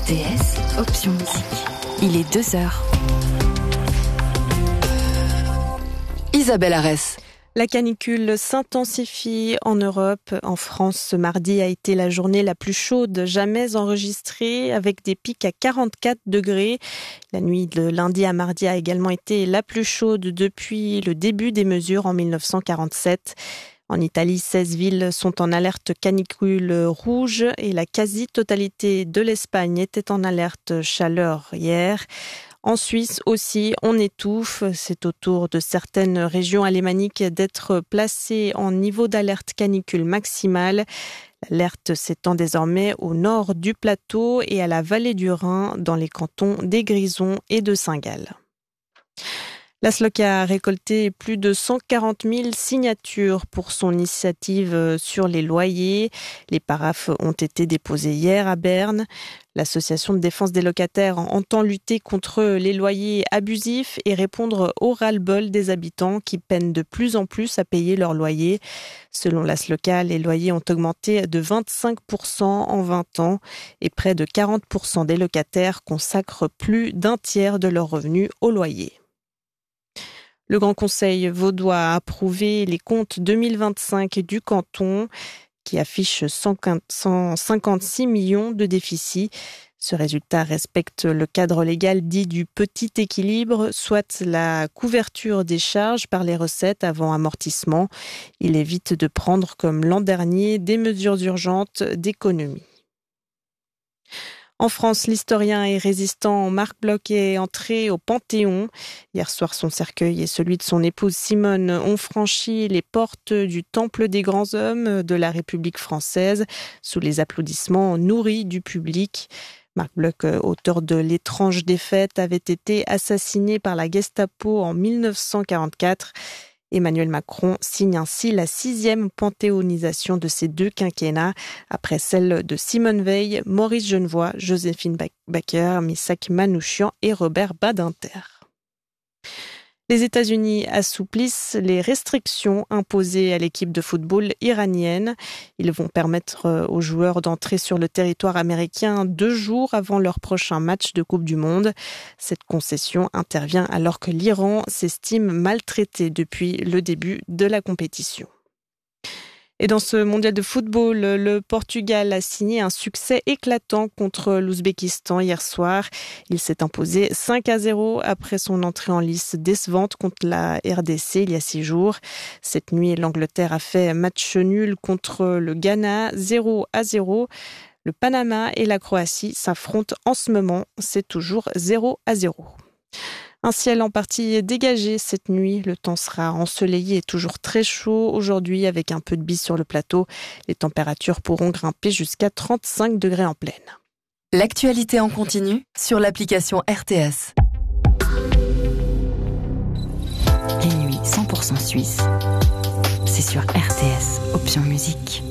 RTS, option musique. Il est 2h. Isabelle Arès. La canicule s'intensifie en Europe. En France, ce mardi a été la journée la plus chaude jamais enregistrée, avec des pics à 44 degrés. La nuit de lundi à mardi a également été la plus chaude depuis le début des mesures en 1947. En Italie, 16 villes sont en alerte canicule rouge et la quasi-totalité de l'Espagne était en alerte chaleur hier. En Suisse aussi, on étouffe. C'est au tour de certaines régions alémaniques d'être placées en niveau d'alerte canicule maximale. L'alerte s'étend désormais au nord du plateau et à la vallée du Rhin, dans les cantons des Grisons et de Saint-Gall. La SLOCA a récolté plus de 140 000 signatures pour son initiative sur les loyers. Les paraphes ont été déposés hier à Berne. L'association de défense des locataires entend lutter contre les loyers abusifs et répondre au ras-le-bol des habitants qui peinent de plus en plus à payer leurs loyers. Selon la SLOCA, les loyers ont augmenté de 25% en 20 ans et près de 40% des locataires consacrent plus d'un tiers de leurs revenus au loyer. Le Grand Conseil vaudois a approuvé les comptes 2025 du canton qui affiche 156 millions de déficit. Ce résultat respecte le cadre légal dit du petit équilibre, soit la couverture des charges par les recettes avant amortissement. Il évite de prendre, comme l'an dernier, des mesures urgentes d'économie. En France, l'historien et résistant Marc Bloch est entré au Panthéon. Hier soir, son cercueil et celui de son épouse Simone ont franchi les portes du Temple des grands hommes de la République française sous les applaudissements nourris du public. Marc Bloch, auteur de L'étrange défaite, avait été assassiné par la Gestapo en 1944. Emmanuel Macron signe ainsi la 6e panthéonisation de ces deux quinquennats, après celle de Simone Veil, Maurice Genevoix, Joséphine Baker, Missak Manouchian et Robert Badinter. Les États-Unis assouplissent les restrictions imposées à l'équipe de football iranienne. Ils vont permettre aux joueurs d'entrer sur le territoire américain 2 jours avant leur prochain match de Coupe du Monde. Cette concession intervient alors que l'Iran s'estime maltraité depuis le début de la compétition. Et dans ce mondial de football, le Portugal a signé un succès éclatant contre l'Ouzbékistan hier soir. Il s'est imposé 5-0 après son entrée en lice décevante contre la RDC il y a 6 jours. Cette nuit, l'Angleterre a fait match nul contre le Ghana 0-0. Le Panama et la Croatie s'affrontent en ce moment. C'est toujours 0-0. Un ciel en partie dégagé cette nuit. Le temps sera ensoleillé et toujours très chaud aujourd'hui avec un peu de bise sur le plateau. Les températures pourront grimper jusqu'à 35 degrés en pleine. L'actualité en continu sur l'application RTS. Les nuits 100% suisses. C'est sur RTS, option musique.